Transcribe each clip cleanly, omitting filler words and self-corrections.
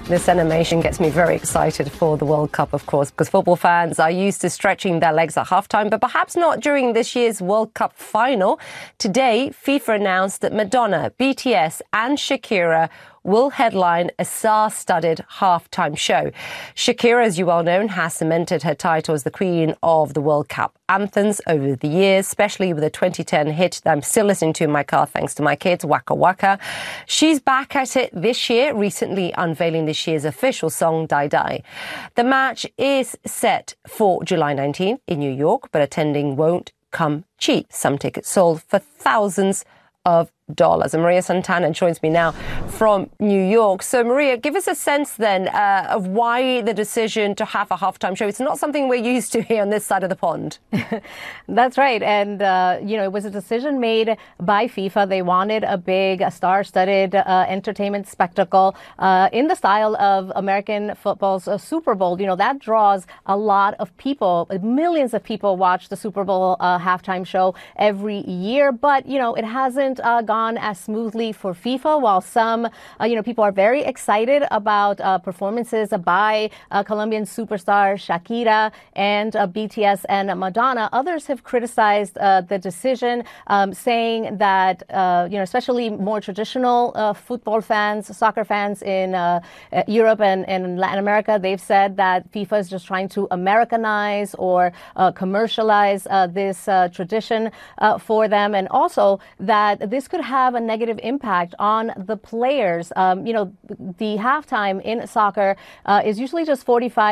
This animation gets me very excited for the World Cup, of course, because football fans are used to stretching their legs at halftime, but perhaps not during this year's World Cup final. Today, FIFA announced that Madonna, BTS and Shakira will headline a star-studded halftime show. Shakira, as you well know, has cemented her title as the queen of the World Cup anthems over the years, especially with the 2010 hit that I'm still listening to in my car thanks to my kids, Waka Waka. She's back at it this year, recently unveiling this year's official song, Die Die. The match is set for July 19th in New York, but attending won't come cheap. Some tickets sold for thousands of dollars. And Maria Santana joins me now from New York. So, Maria, give us a sense then of why the decision to have a halftime show. It's not something we're used to here on this side of the pond. That's right. And, it was a decision made by FIFA. They wanted a big, star-studded entertainment spectacle in the style of American football's Super Bowl. That draws a lot of people. Millions of people watch the Super Bowl halftime show every year. But, it hasn't gone as smoothly for FIFA. While some, people are very excited about performances by Colombian superstar Shakira and BTS and Madonna, others have criticized the decision, saying that, especially more traditional football fans, soccer fans in Europe and Latin America, they've said that FIFA is just trying to Americanize or commercialize this tradition for them, and also that this could have a negative impact on the players. The halftime in soccer is usually just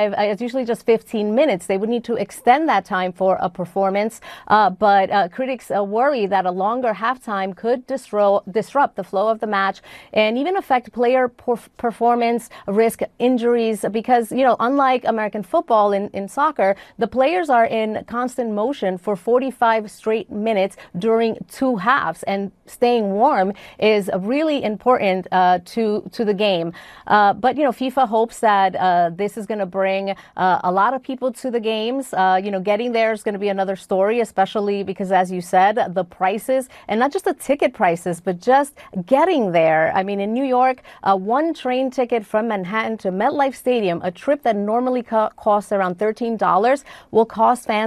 15 minutes. They would need to extend that time for a performance, but critics worry that a longer halftime could disrupt the flow of the match and even affect player performance, risk injuries, because, unlike American football in soccer, the players are in constant motion for 45 straight minutes during two halves, and staying warm is really important to the game. But FIFA hopes that this is going to bring a lot of people to the games. Getting there is going to be another story, especially because, as you said, the prices, and not just the ticket prices, but just getting there. I mean, in New York, one train ticket from Manhattan to MetLife Stadium, a trip that normally costs around $13, will cost fans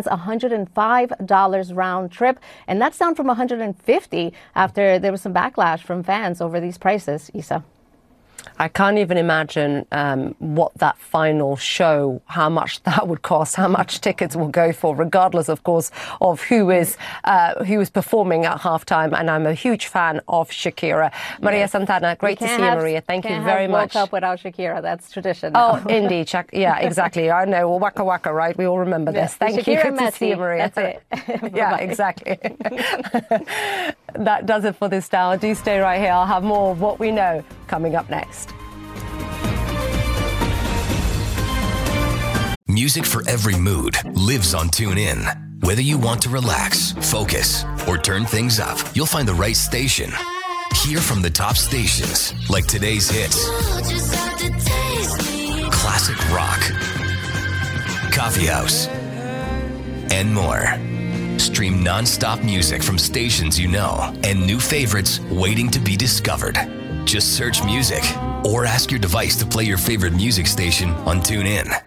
$105 round trip, and that's down from $150 after there was some backlash from fans over these prices, Isa. I can't even imagine what that final show, how much that would cost, how much tickets will go for, regardless, of course, of who is performing at halftime. And I'm a huge fan of Shakira. Maria Santana, great to see you, Maria. Thank you very much. World Cup without Shakira, that's tradition now. Oh, indeed. Yeah, exactly. I know. Well, Waka Waka, right? We all remember this. Thank Shakira you. Good to see you, Maria. That's it. Yeah, exactly. That does it for this hour. Do stay right here. I'll have more of what we know coming up next. Music for every mood lives on TuneIn. Whether you want to relax, focus, or turn things up, you'll find the right station. Hear from the top stations, like today's hits, classic rock, coffee house, and more. Stream non-stop music from stations you know and new favorites waiting to be discovered. Just search music or ask your device to play your favorite music station on TuneIn.